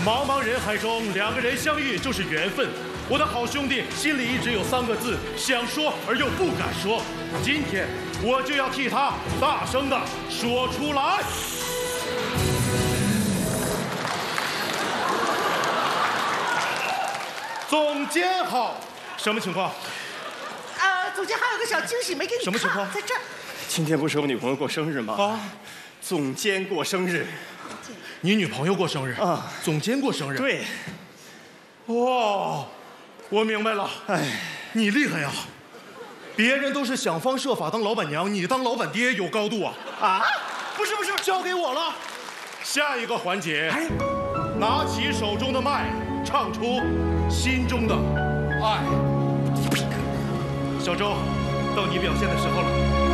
茫茫人海中，两个人相遇就是缘分。我的好兄弟心里一直有3个字，想说而又不敢说。今天我就要替他大声地说出来。总监好，什么情况？ 总监还有个小惊喜没给你看。 什么情况？ 在这儿。 今天不是我女朋友过生日吗？ 啊， 总监过生日。 你女朋友过生日啊？ 总监过生日？ 对。 哦，我明白了。 哎， 你厉害呀！别人都是想方设法当老板娘，你当老板爹有高度啊！ 啊？ 不是，交给我了。下一个环节， 哎， 拿起手中的麦，唱出心中的爱。小周，到你表现的时候了。